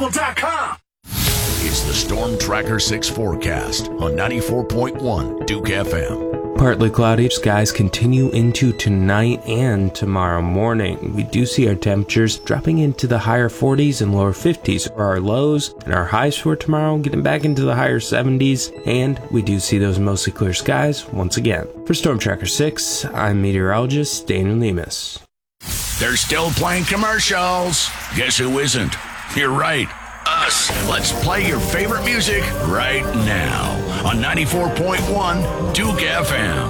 SportsTravel.com. It's the Storm Tracker 6 forecast on 94.1 Duke FM. Partly cloudy, skies continue into tonight and tomorrow morning. We do see our temperatures dropping into the higher 40s and lower 50s for our lows, and our highs for tomorrow getting back into the higher 70s, and we do see those mostly clear skies once again. For Storm Tracker 6, I'm meteorologist Daniel Nemus. They're still playing commercials. Guess who isn't? You're right. Us. Let's play your favorite music right now on 94.1 Duke FM.